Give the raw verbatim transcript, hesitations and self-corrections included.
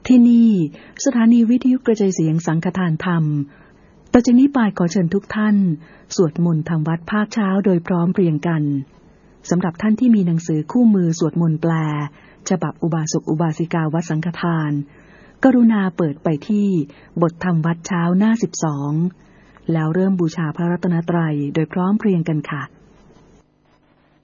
ที่นี่สถานีวิทยุกระจายเสียงสังฆทานธรรมต่อจากนี้ไปขอเชิญทุกท่านสวดมนต์ทำวัดภาคเช้าโดยพร้อมเพรียงกันสำหรับท่านที่มีหนังสือคู่มือสวดมนต์แปลฉบับอุบาสกอุบาสิกาวัดสังฆทานกรุณาเปิดไปที่บทธรรมวัดเช้าหน้าสิบสองแล้วเริ่มบูชาพระรัตนตรัยโดยพร้อมเพรียงกันค่ะ